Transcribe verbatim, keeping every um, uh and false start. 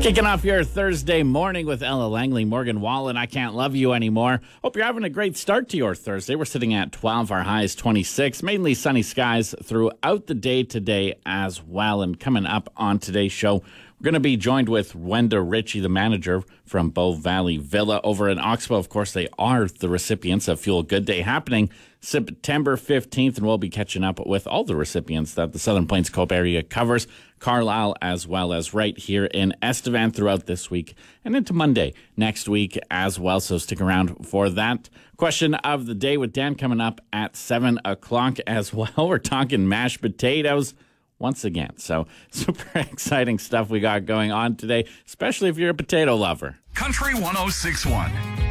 Kicking off your Thursday morning with Ella Langley, Morgan Wallen, I Can't Love You Anymore. Hope you're having a great start to your Thursday. We're sitting at twelve, our high is twenty-six. Mainly sunny skies throughout the day today as well. And coming up on today's show, we're going to be joined with Wenda Ritchie, the manager from Bow Valley Villa over in Oxbow. Of course, they are the recipients of Fuel Good Day happening September fifteenth, and we'll be catching up with all the recipients that the Southern Plains Cope area covers, Carlisle as well as right here in Estevan throughout this week and into Monday next week as well. So stick around for that. Question of the day with Dan coming up at seven o'clock as well. We're talking mashed potatoes once again. So super exciting stuff we got going on today, especially if you're a potato lover. Country one oh six point one.